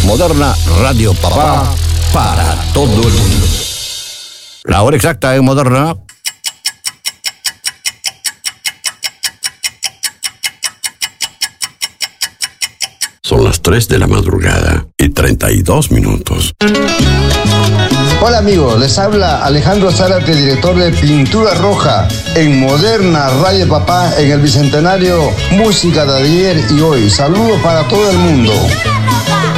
Moderna Radio Papá para todo el mundo. La hora exacta en Moderna. Son las 3 de la madrugada y 32 minutos. Hola amigos, les habla Alejandro Zárate, director de Pintura Roja en Moderna Radio Papá en el Bicentenario Música de ayer y hoy. Saludos para todo el mundo.